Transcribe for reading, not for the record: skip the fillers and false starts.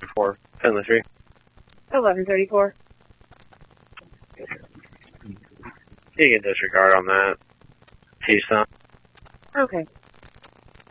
for Finley Street. 1134. You can disregard on that. Tucson. Okay.